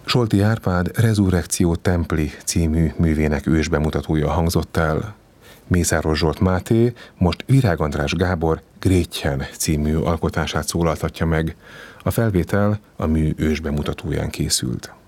Solti Árpád Resurrectio Templi című művének ősbemutatója hangzott el. Mészáros Zsolt Máté most Virág András Gábor Grétjen című alkotását szólaltatja meg. A felvétel a mű ősbemutatóján készült.